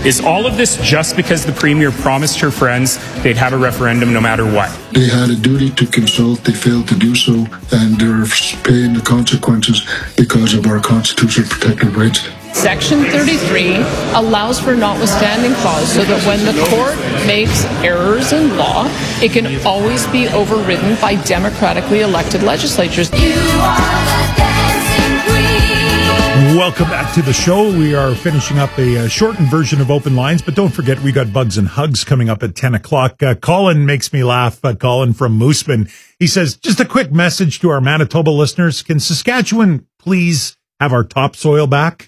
Is all of this just because the Premier promised her friends they'd have a referendum no matter what? They had a duty to consult, they failed to do so, and they're paying the consequences because of our constitutional protected rights. Section 33 allows for notwithstanding clause so that when the court makes errors in law, it can always be overridden by democratically elected legislatures. You are the dancing queen. Welcome back to the show. We are finishing up a shortened version of Open Lines, but don't forget we got Bugs and Hugs coming up at 10 o'clock. Colin makes me laugh. Colin from Mooseman. He says, just a quick message to our Manitoba listeners. Can Saskatchewan please have our topsoil back?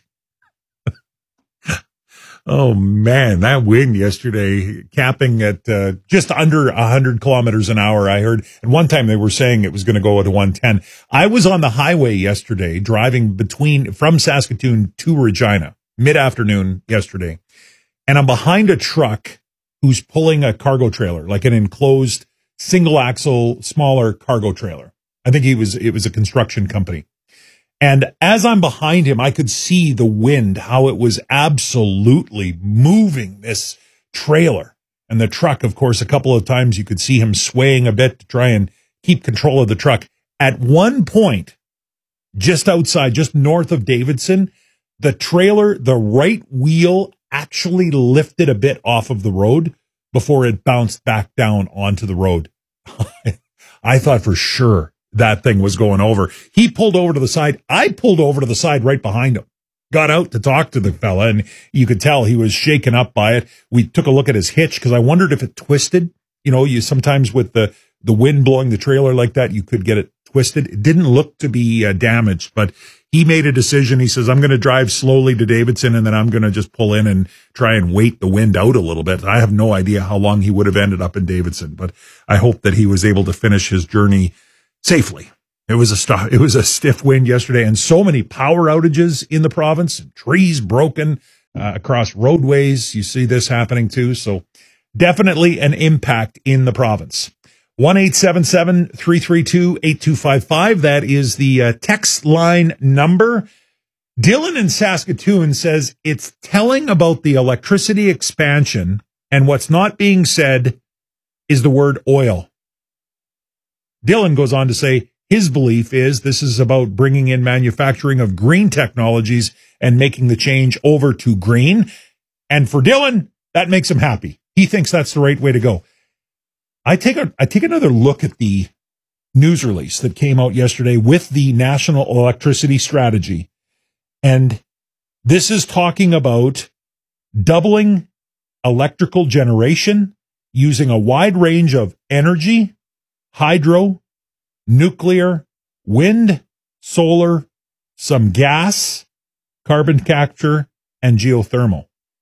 Oh, man, that wind yesterday capping at just under 100 kilometers an hour, I heard. And one time they were saying it was going to go to 110. I was on the highway yesterday driving from Saskatoon to Regina, mid-afternoon yesterday. And I'm behind a truck who's pulling a cargo trailer, like an enclosed single-axle, smaller cargo trailer. I think it was a construction company. And as I'm behind him, I could see the wind, how it was absolutely moving this trailer. And the truck, of course, a couple of times you could see him swaying a bit to try and keep control of the truck. At one point, just outside, just north of Davidson, the trailer, the right wheel actually lifted a bit off of the road before it bounced back down onto the road. I thought for sure that thing was going over. He pulled over to the side. I pulled over to the side right behind him, got out to talk to the fella, and you could tell he was shaken up by it. We took a look at his hitch because I wondered if it twisted. You know, you sometimes with the wind blowing the trailer like that, you could get it twisted. It didn't look to be damaged, but he made a decision. He says, I'm going to drive slowly to Davidson, and then I'm going to just pull in and try and wait the wind out a little bit. I have no idea how long he would have ended up in Davidson, but I hope that he was able to finish his journey safely. It was a stiff wind yesterday, and so many power outages in the province, trees broken across roadways. You see this happening too. So definitely an impact in the province. 1-877-332-8255. That is the text line number. Dylan in Saskatoon says it's telling about the electricity expansion, and what's not being said is the word oil. Dylan goes on to say his belief is this is about bringing in manufacturing of green technologies and making the change over to green. And for Dylan, that makes him happy. He thinks that's the right way to go. I take another look at the news release that came out yesterday with the National Electricity Strategy. And this is talking about doubling electrical generation using a wide range of energy, hydro, nuclear, wind, solar, some gas, carbon capture, and geothermal.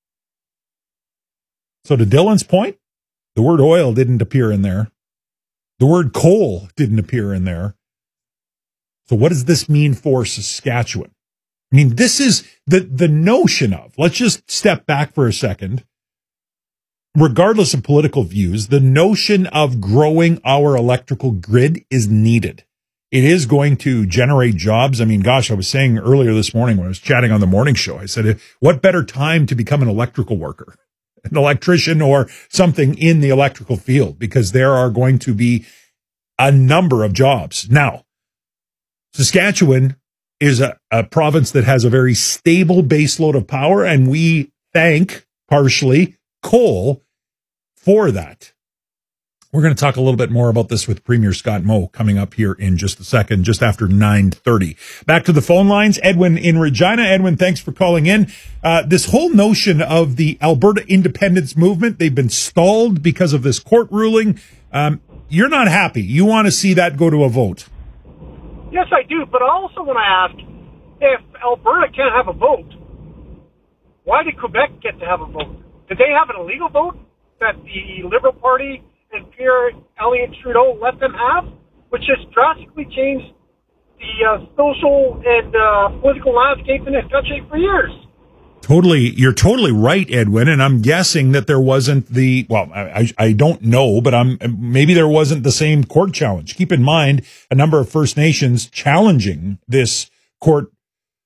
So to Dylan's point, the word oil didn't appear in there. The word coal didn't appear in there. So what does this mean for Saskatchewan? I mean, this is the notion of, let's just step back for a second. Regardless of political views, the notion of growing our electrical grid is needed. It is going to generate jobs. I mean, gosh, I was saying earlier this morning when I was chatting on the morning show, I said, what better time to become an electrical worker, an electrician or something in the electrical field, because there are going to be a number of jobs. Now, Saskatchewan is a province that has a very stable baseload of power, and we thank partially coal for that. We're going to talk a little bit more about this with Premier Scott Moe coming up here in just a second, just after 9:30. Back to the phone lines. Edwin in Regina. Edwin, thanks for calling in. This whole notion of the Alberta independence movement, they've been stalled because of this court ruling. You're not happy. You want to see that go to a vote. Yes, I do. But I also want to ask, if Alberta can't have a vote, why did Quebec get to have a vote? Did they have an illegal vote that the Liberal Party and Pierre Elliott Trudeau let them have, which has drastically changed the social and political landscape in this country for years? Totally. You're totally right, Edwin. And I'm guessing that there wasn't I don't know, but maybe there wasn't the same court challenge. Keep in mind, a number of First Nations challenging this court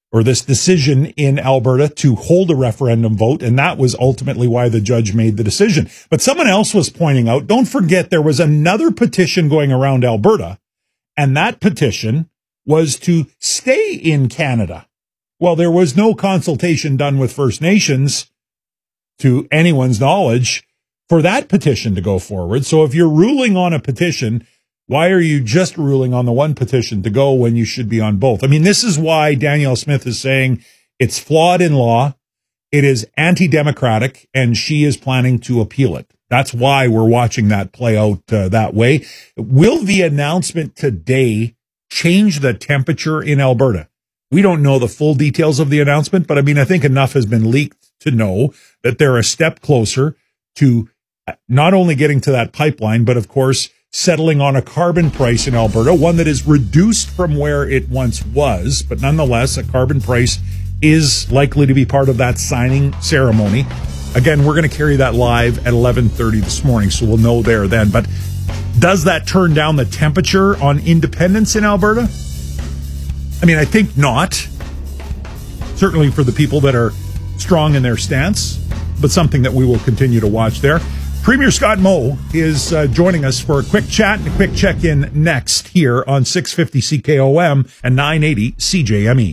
or this decision in Alberta to hold a referendum vote, and that was ultimately why the judge made the decision. But someone else was pointing out, don't forget there was another petition going around Alberta, and that petition was to stay in Canada. Well, there was no consultation done with First Nations, to anyone's knowledge, for that petition to go forward. So if you're ruling on a petition, why are you just ruling on the one petition to go when you should be on both? I mean, this is why Danielle Smith is saying it's flawed in law, it is anti-democratic, and she is planning to appeal it. That's why we're watching that play out that way. Will the announcement today change the temperature in Alberta? We don't know the full details of the announcement, but I mean, I think enough has been leaked to know that they're a step closer to not only getting to that pipeline, but of course, settling on a carbon price in Alberta, one that is reduced from where it once was, but nonetheless, a carbon price is likely to be part of that signing ceremony. Again, we're going to carry that live at 11:30 this morning, so we'll know there then. But does that turn down the temperature on independence in Alberta? I mean, I think not. Certainly for the people that are strong in their stance, but something that we will continue to watch there. Premier Scott Moe is joining us for a quick chat and a quick check-in next here on 650 CKOM and 980 CJME.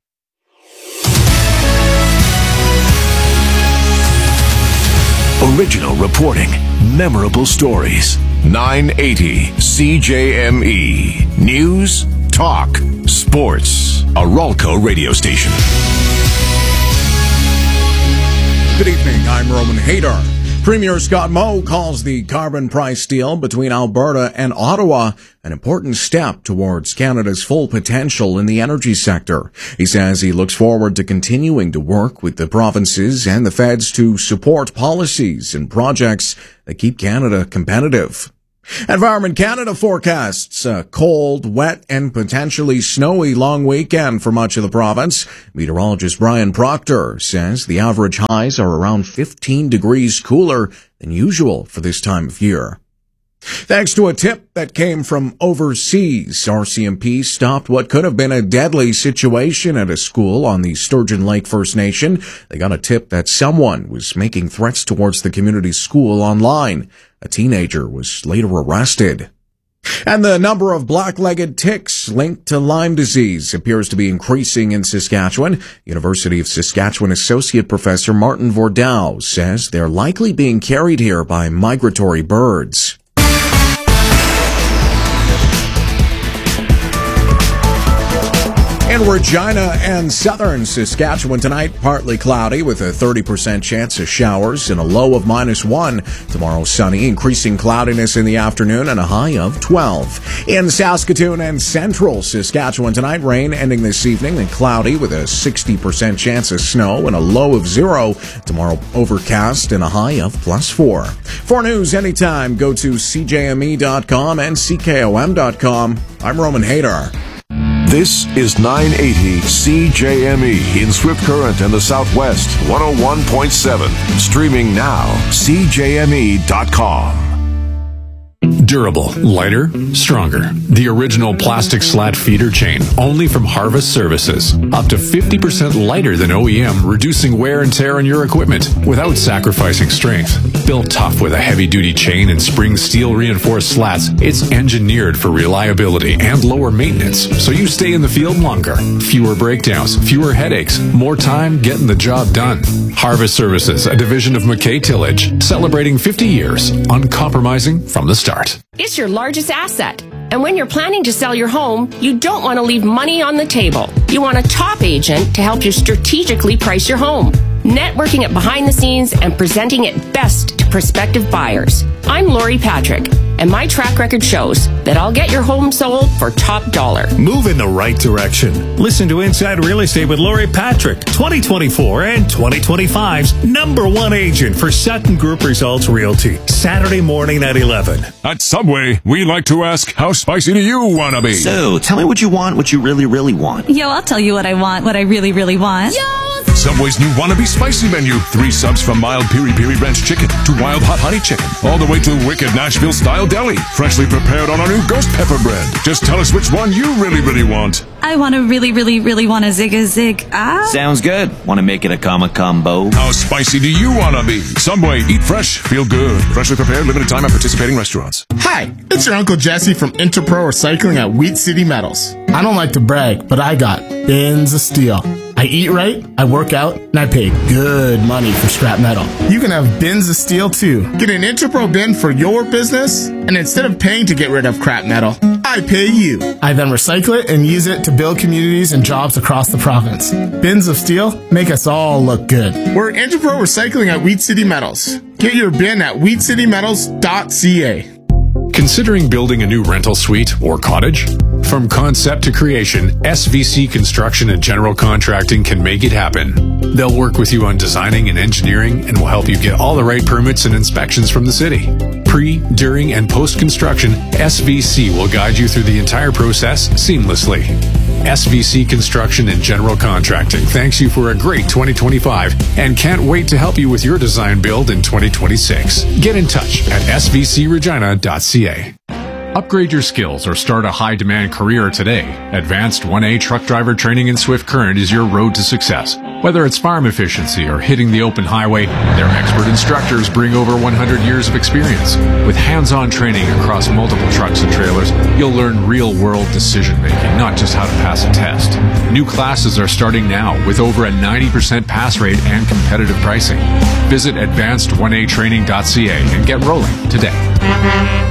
Original reporting, memorable stories. 980 CJME. News, talk, sports. A Ralco radio station. Good evening, I'm Roman Haydar. Premier Scott Moe calls the carbon price deal between Alberta and Ottawa an important step towards Canada's full potential in the energy sector. He says he looks forward to continuing to work with the provinces and the feds to support policies and projects that keep Canada competitive. Environment Canada forecasts a cold, wet, and potentially snowy long weekend for much of the province. Meteorologist Brian Proctor says the average highs are around 15 degrees cooler than usual for this time of year. Thanks to a tip that came from overseas, RCMP stopped what could have been a deadly situation at a school on the Sturgeon Lake First Nation. They got a tip that someone was making threats towards the community school online. A teenager was later arrested. And the number of black-legged ticks linked to Lyme disease appears to be increasing in Saskatchewan. University of Saskatchewan Associate Professor Martin Vordow says they're likely being carried here by migratory birds. In Regina and southern Saskatchewan tonight, partly cloudy with a 30% chance of showers and a low of -1. Tomorrow, sunny, increasing cloudiness in the afternoon and a high of 12. In Saskatoon and central Saskatchewan tonight, rain ending this evening and cloudy with a 60% chance of snow and a low of 0. Tomorrow, overcast and a high of +4. For news anytime, go to CJME.com and CKOM.com. I'm Roman Haydar. This is 980 CJME in Swift Current and the Southwest, 101.7. Streaming now, CJME.com. Durable, lighter, stronger. The original plastic slat feeder chain, only from Harvest Services. Up to 50% lighter than OEM, reducing wear and tear on your equipment without sacrificing strength. Built tough with a heavy-duty chain and spring steel reinforced slats, it's engineered for reliability and lower maintenance, so you stay in the field longer. Fewer breakdowns, fewer headaches, more time getting the job done. Harvest Services, a division of McKay Tillage, celebrating 50 years, uncompromising from the start. It's your largest asset. And when you're planning to sell your home, you don't want to leave money on the table. You want a top agent to help you strategically price your home, networking it behind the scenes and presenting it best to prospective buyers. I'm Lori Patrick, and my track record shows that I'll get your home sold for top dollar. Move in the right direction. Listen to Inside Real Estate with Lori Patrick, 2024 and 2025's #1 agent for Sutton Group Results Realty. Saturday morning at 11. At Subway, we like to ask, how spicy do you want to be? So, tell me what you want, what you really, really want. Yo, I'll tell you what I want, what I really, really want. Yo, Subway's new Wannabe Spicy Menu. 3 subs from mild piri-piri ranch chicken to wild hot honey chicken, all the way to wicked Nashville-style deli, freshly prepared on our new ghost pepper bread. Just tell us which one you really, really want. I want to really want a Zig-a-Zig. Sounds good. Want to make it a combo? How spicy do you want to be? Subway, eat fresh, feel good. Freshly prepared, limited time at participating restaurants. Hi, it's your Uncle Jesse from Interpro Recycling at Wheat City Metals. I don't like to brag, but I got bins of steel. I eat right, I work out, and I pay good money for scrap metal. You can have bins of steel too. Get an Interpro bin for your business, and instead of paying to get rid of crap metal, I pay you. I then recycle it and use it to build communities and jobs across the province. Bins of steel make us all look good. We're Interpro Recycling at Wheat City Metals. Get your bin at wheatcitymetals.ca. Considering building a new rental suite or cottage? From concept to creation, SVC Construction and General Contracting can make it happen. They'll work with you on designing and engineering and will help you get all the right permits and inspections from the city. Pre, during, and post-construction, SVC will guide you through the entire process seamlessly. SVC Construction and General Contracting thanks you for a great 2025 and can't wait to help you with your design build in 2026. Get in touch at svcregina.ca. Upgrade your skills or start a high-demand career today. Advanced 1A truck driver training in Swift Current is your road to success. Whether it's farm efficiency or hitting the open highway, their expert instructors bring over 100 years of experience. With hands-on training across multiple trucks and trailers, you'll learn real-world decision-making, not just how to pass a test. New classes are starting now with over a 90% pass rate and competitive pricing. Visit advanced1atraining.ca and get rolling today.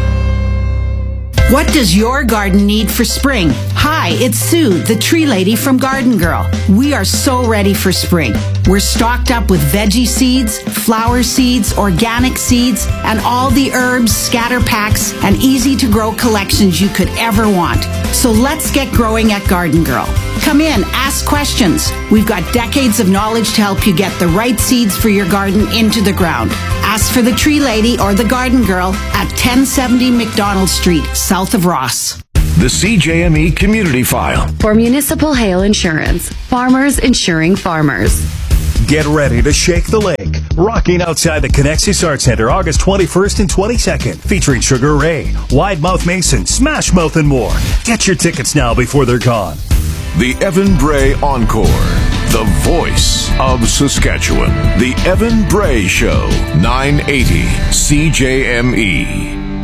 What does your garden need for spring? Hi, it's Sue, the tree lady from Garden Girl. We are so ready for spring. We're stocked up with veggie seeds, flower seeds, organic seeds, and all the herbs, scatter packs, and easy-to-grow collections you could ever want. So let's get growing at Garden Girl. Come in, ask questions. We've got decades of knowledge to help you get the right seeds for your garden into the ground. Ask for the Tree Lady or the Garden Girl at 1070 McDonald Street, south of Ross. The CJME Community File. For Municipal Hail Insurance, farmers insuring farmers. Get ready to shake the lake. Rocking outside the Connexus Arts Center, August 21st and 22nd. Featuring Sugar Ray, Wide Mouth Mason, Smash Mouth, and more. Get your tickets now before they're gone. The Evan Bray Encore. The voice of Saskatchewan. The Evan Bray Show. 980 CJME.